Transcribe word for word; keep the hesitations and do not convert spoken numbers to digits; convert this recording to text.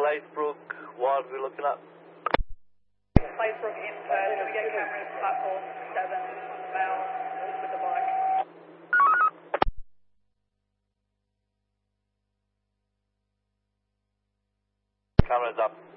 Blythebrook, what are we looking at? Blythebrook in first, so we get cameras platform seven on the male with the bike. Cameras up.